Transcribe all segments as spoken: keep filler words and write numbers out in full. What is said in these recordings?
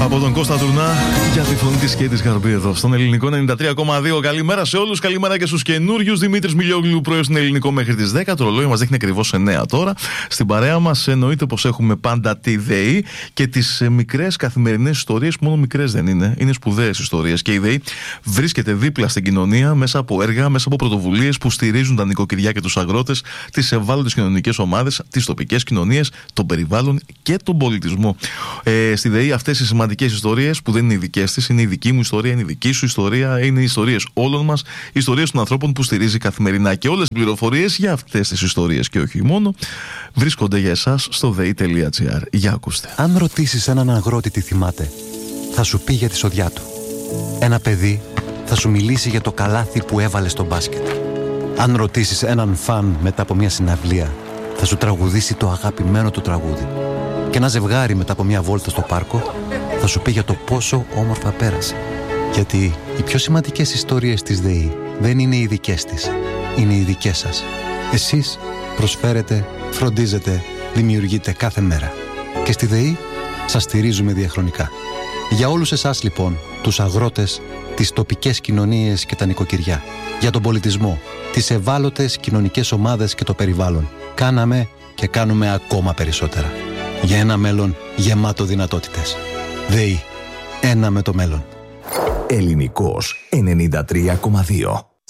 Από τον Κώστα Τουρνά για τη φωνή της και της Γαρμπή εδώ στον Ελληνικό ενενήντα τρία κόμμα δύο. Καλημέρα σε όλους, καλημέρα και στους καινούριους. Δημήτρης Μιλιόγλου, πρωί στην Ελληνικό μέχρι τις δέκα. Το ρολόι μας δείχνει ακριβώς εννέα τώρα. Στην παρέα μας εννοείται πως έχουμε πάντα τη ΔΕΗ και τις μικρές καθημερινές ιστορίες, που μόνο μικρές δεν είναι, είναι σπουδαίες ιστορίες. Και η ΔΕΗ βρίσκεται δίπλα στην κοινωνία μέσα από έργα, μέσα από πρωτοβουλίες που στηρίζουν τα νοικοκυριά και τους αγρότες, τις ευάλωτες κοινωνικές ομάδες, τις τοπικές κοινωνίες, τον περιβάλλον και τον πολιτισμό. Ε, στη ΔΕΗ αυτές οι σημαντικές ιστορίες που δεν είναι οι δικές της, είναι η δική μου ιστορία, είναι η δική σου ιστορία, είναι οι ιστορίες όλων μας, οι ιστορίες των ανθρώπων που στηρίζει καθημερινά. Και όλες οι πληροφορίες για αυτές τις ιστορίες και όχι μόνο βρίσκονται για εσάς στο δei τελεία gr. Για ακούστε. Αν ρωτήσεις έναν αγρότη τι θυμάται, θα σου πει για τη σοδιά του. Ένα παιδί θα σου μιλήσει για το καλάθι που έβαλε στο μπάσκετ. Αν ρωτήσεις έναν φαν μετά από μια συναυλία, θα σου τραγουδήσει το αγαπημένο του τραγούδι. Και ένα ζευγάρι μετά από μια βόλτα στο πάρκο θα σου πει για το πόσο όμορφα πέρασε. Γιατί οι πιο σημαντικές ιστορίες της ΔΕΗ δεν είναι οι δικές της, είναι οι δικές σας. Εσείς προσφέρετε, φροντίζετε, δημιουργείτε κάθε μέρα. Και στη ΔΕΗ σας στηρίζουμε διαχρονικά. Για όλους εσάς λοιπόν, τους αγρότες, τις τοπικές κοινωνίες και τα νοικοκυριά, για τον πολιτισμό, τις ευάλωτες κοινωνικές ομάδες και το περιβάλλον, κάναμε και κάνουμε ακόμα περισσότερα. Για ένα μέλλον γεμάτο δυνατότητες. ΔΕΗ. Ένα με το μέλλον. Ελληνικός ενενήντα τρία κόμμα δύο.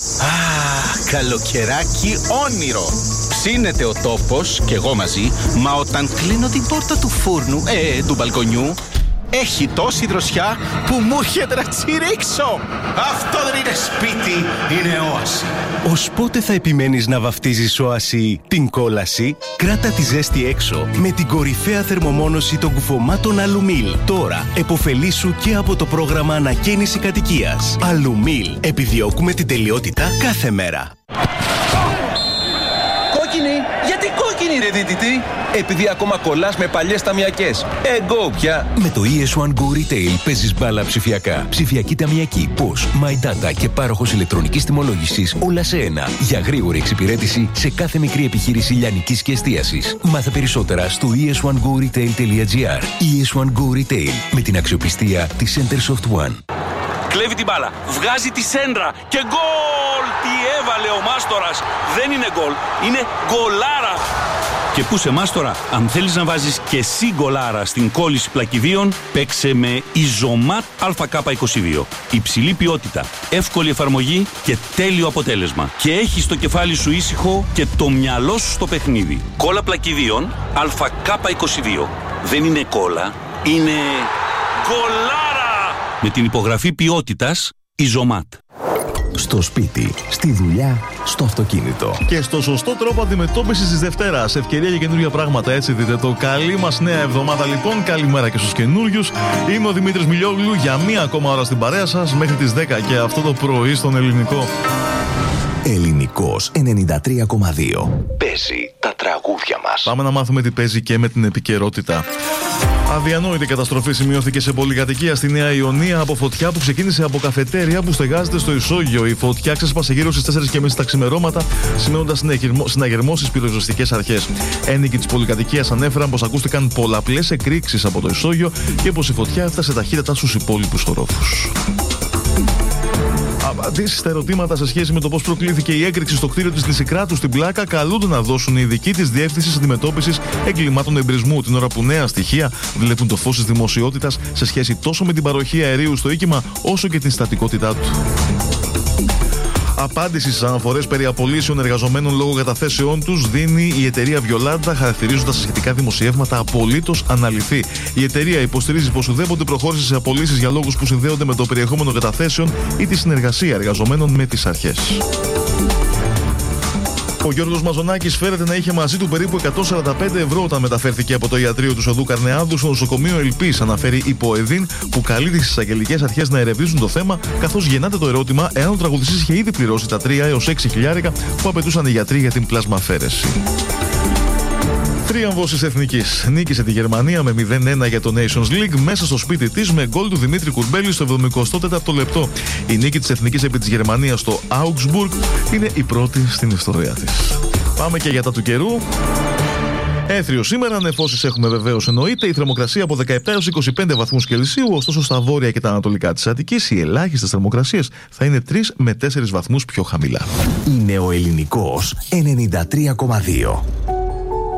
Α, καλοκαιράκι όνειρο. Ψήνεται ο τόπος και εγώ μαζί, μα όταν κλείνω την πόρτα του φούρνου, ε, του μπαλκονιού, έχει τόση δροσιά που μου έρχεται να τσιρίξω. Αυτό δεν είναι σπίτι, είναι όαση. Ως πότε θα επιμένεις να βαφτίζεις όαση την κόλαση? Κράτα τη ζέστη έξω με την κορυφαία θερμομόνωση των κουφωμάτων Αλουμίλ. Τώρα εποφελήσου και από το πρόγραμμα ανακαίνιση κατοικίας. Αλουμίλ. Επιδιώκουμε την τελειότητα κάθε μέρα. Κόκκινη! Γιατί κόκκινη ρε δίτητη? Επειδή ακόμα κολλάς με παλιές ταμιακές. Εγώ πια. Με το ι ες βαν Go Retail παίζεις μπάλα ψηφιακά. Ψηφιακή ταμιακή, πώς, My Data και πάροχος ηλεκτρονικής τιμολόγησης, όλα σε ένα. Για γρήγορη εξυπηρέτηση σε κάθε μικρή επιχείρηση λιανικής και εστίασης. Μάθε περισσότερα στο ι ες βαν go retail τελεία gr. ι ες βαν Go Retail με την αξιοπιστία της Centersoft One. Κλέβει την μπάλα, βγάζει τη σέντρα και γκολ! Τι έβαλε ο Μάστορας! Δεν είναι γκολ, είναι γκολάρα! Και πού σε Μάστορα, αν θέλεις να βάζεις και εσύ γκολάρα στην κόλληση πλακιδίων, παίξε με Ιζωμάτ Α Κ είκοσι δύο. Υψηλή ποιότητα, εύκολη εφαρμογή και τέλειο αποτέλεσμα. Και έχεις το κεφάλι σου ήσυχο και το μυαλό σου στο παιχνίδι. Κόλλα πλακιδίων Α Κ είκοσι δύο. Δεν είναι κόλλα, είναι γκολάρα! Με την υπογραφή ποιότητας Ιζωμάτ. Στο σπίτι, στη δουλειά, στο αυτοκίνητο. Και στο σωστό τρόπο αντιμετώπισης της Δευτέρας. Ευκαιρία για καινούργια πράγματα, έτσι δείτε το. Καλή μας νέα εβδομάδα λοιπόν. Καλημέρα και στους καινούριους. Είμαι ο Δημήτρης Μιλιόγλου για μία ακόμα ώρα στην παρέα σας μέχρι τις δέκα και αυτό το πρωί στον Ελληνικό. Ελληνικός ενενήντα τρία κόμμα δύο. Παίζει τα τραγούδια μας. Πάμε να μάθουμε τι παίζει και με την επικαιρότητα. Αδιανόητη καταστροφή σημειώθηκε σε πολυκατοικία στη Νέα Ιωνία από φωτιά που ξεκίνησε από καφετέρια που στεγάζεται στο ισόγειο. Η φωτιά ξέσπασε γύρω στις τέσσερις και μισή τα ξημερώματα, σημαίνοντας συναγερμό στις πυροσβεστικές αρχές. Ένικοι της πολυκατοικίας ανέφεραν πως ακούστηκαν πολλαπλές εκρήξεις από το ισόγειο και πως η φωτιά έφτασε ταχύτατα στους υπόλοιπους ορόφους. Απαντήσεις στα ερωτήματα σε σχέση με το πώς προκλήθηκε η έκρηξη στο κτίριο της Λυσικράτου στην Πλάκα καλούνται να δώσουν οι ειδικοί της Διεύθυνσης Αντιμετώπισης Εγκλημάτων Εμπρισμού, την ώρα που νέα στοιχεία βλέπουν το φως της δημοσιότητας σε σχέση τόσο με την παροχή αερίου στο οίκημα όσο και την στατικότητά του. Απάντηση στις αναφορές περί απολύσεων εργαζομένων λόγω καταθέσεών τους δίνει η εταιρεία Βιολάντα, χαρακτηρίζοντας τα σχετικά δημοσιεύματα απολύτως αναλυθή. Η εταιρεία υποστηρίζει πως ουδέποτε προχώρησε σε απολύσεις για λόγους που συνδέονται με το περιεχόμενο καταθέσεων ή τη συνεργασία εργαζομένων με τις αρχές. Ο Γιώργος Μαζονάκης φέρεται να είχε μαζί του περίπου εκατόν σαράντα πέντε ευρώ όταν μεταφέρθηκε από το ιατρείο του Σοδού Καρνεάδου στο νοσοκομείο Ελπής, αναφέρει η ΠΟΕΔΗΝ, που καλεί τις εισαγγελικές αρχές να ερευνήσουν το θέμα, καθώς γεννάται το ερώτημα εάν ο τραγουδιστής είχε ήδη πληρώσει τα τρία έως έξι χιλιάρικα που απαιτούσαν οι γιατροί για την πλασμαφαίρεση. Τρίαμβος της Εθνικής. Νίκησε τη Γερμανία με μηδέν ένα για το Nations League μέσα στο σπίτι της με γκολ του Δημήτρη Κουρμπέλη στο εβδομηκοστό τέταρτο λεπτό. Η νίκη της Εθνικής επί της Γερμανίας στο Augsburg είναι η πρώτη στην ιστορία της. Πάμε και για τα του καιρού. Έθριο σήμερα, νεφώσεις έχουμε βεβαίως εννοείται. Η θερμοκρασία από δεκαεπτά έως είκοσι πέντε βαθμούς Κελσίου. Ωστόσο, στα βόρεια και τα ανατολικά της Αττικής, οι ελάχιστες θερμοκρασίες θα είναι τρεις με τέσσερις βαθμούς πιο χαμηλά. Είναι ο Ελληνικός ενενήντα τρία κόμμα δύο.